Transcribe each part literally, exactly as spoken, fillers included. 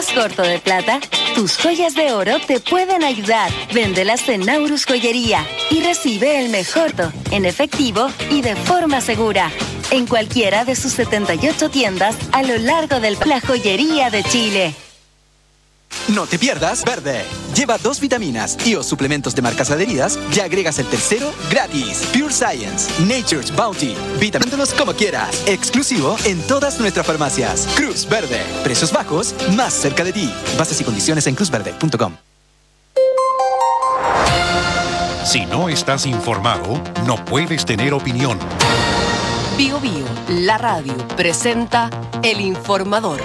corto de plata? Tus joyas de oro te pueden ayudar. Véndelas en Naurus Joyería y recibe el mejor en efectivo y de forma segura. En cualquiera de sus setenta y ocho tiendas a lo largo del la Joyería de Chile. No te pierdas Verde. Lleva dos vitaminas y o suplementos de marcas adheridas y agregas el tercero gratis. Pure Science, Nature's Bounty. Vitamíntalos como quieras. Exclusivo en todas nuestras farmacias. Cruz Verde. Precios bajos, más cerca de ti. Bases y condiciones en cruz verde punto com. Si no estás informado, no puedes tener opinión. Bio Bio, la radio, presenta El Informador.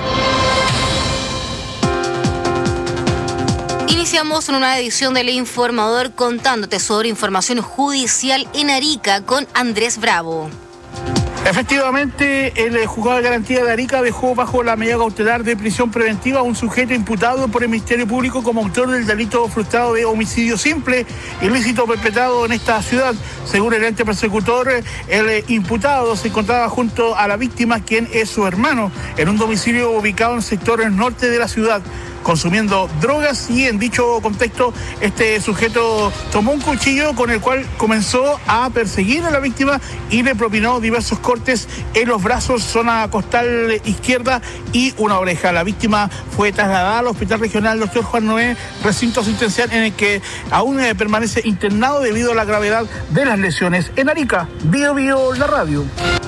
Iniciamos una nueva edición del Informador contándote sobre información judicial en Arica con Andrés Bravo. Efectivamente, el juzgado de garantía de Arica dejó bajo la medida cautelar de prisión preventiva a un sujeto imputado por el Ministerio Público como autor del delito frustrado de homicidio simple, ilícito perpetrado en esta ciudad. Según el ente persecutor, el imputado se encontraba junto a la víctima, quien es su hermano, en un domicilio ubicado en el sector norte de la ciudad, consumiendo drogas, y en dicho contexto este sujeto tomó un cuchillo con el cual comenzó a perseguir a la víctima y le propinó diversos cortes en los brazos, zona costal izquierda y una oreja. La víctima fue trasladada al Hospital Regional Doctor Juan Noé, recinto asistencial en el que aún eh, permanece internado debido a la gravedad de las lesiones. En Arica, Bio Bio, la radio.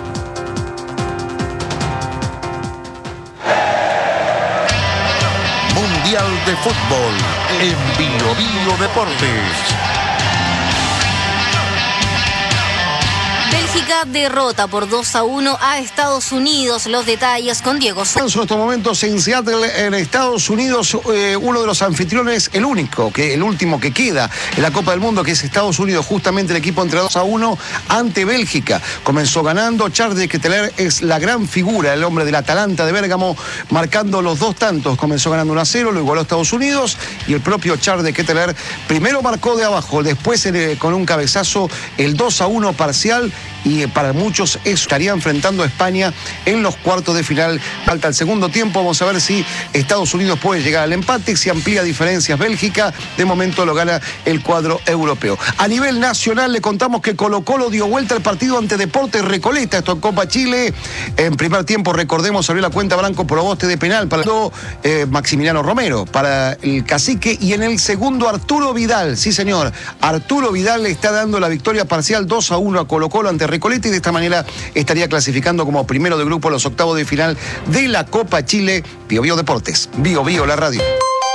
Mundial de Fútbol en Bio Bio Deportes. Bélgica derrota por dos a uno a Estados Unidos. Los detalles con Diego. En estos momentos en Seattle, en Estados Unidos, eh, uno de los anfitriones, el único, que el último que queda en la Copa del Mundo, que es Estados Unidos, justamente el equipo entre dos a uno ante Bélgica. Comenzó ganando. Charles de Ketelaere es la gran figura, el hombre del Atalanta de Bérgamo, marcando los dos tantos. Comenzó ganando uno a cero, lo igualó a Estados Unidos, y el propio Charles de Ketelaere primero marcó de abajo, después eh, con un cabezazo el dos a uno parcial, y para muchos estaría enfrentando a España en los cuartos de final. Falta el segundo tiempo, vamos a ver si Estados Unidos puede llegar al empate, si amplía diferencias Bélgica. De momento lo gana el cuadro europeo. A nivel nacional le contamos que Colo-Colo dio vuelta al partido ante Deportes Recoleta, esto en Copa Chile. En primer tiempo, recordemos, abrió la cuenta Branco Proboste de penal para eh, Maximiliano Romero, para el Cacique, y en el segundo Arturo Vidal, sí señor, Arturo Vidal le está dando la victoria parcial dos a uno a Colo-Colo ante Recoleta, y de esta manera estaría clasificando como primero de grupo a los octavos de final de la Copa Chile. Bio Bio Deportes, Bio Bio la radio.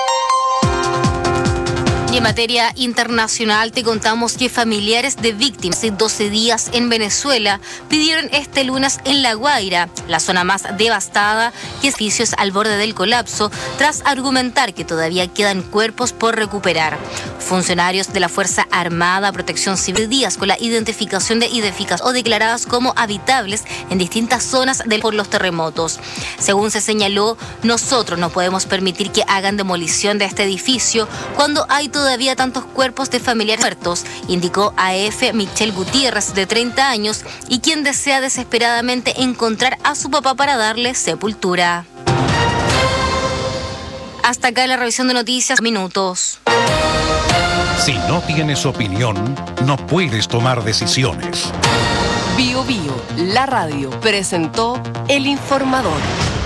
Y en materia internacional te contamos que familiares de víctimas de doce días en Venezuela pidieron este lunes en La Guaira, la zona más devastada, que edificios al borde del colapso, tras argumentar que todavía quedan cuerpos por recuperar. Funcionarios de la Fuerza Armada, Protección Civil, días con la identificación de edificaciones o declaradas como habitables en distintas zonas del, por los terremotos. Según se señaló, nosotros no podemos permitir que hagan demolición de este edificio cuando hay todavía tantos cuerpos de familiares muertos, indicó A F Michelle Gutiérrez, de treinta años, y quien desea desesperadamente encontrar a su papá para darle sepultura. Hasta acá la revisión de noticias, minutos. Si no tienes opinión, no puedes tomar decisiones. Bio Bio, la radio, presentó El Informador.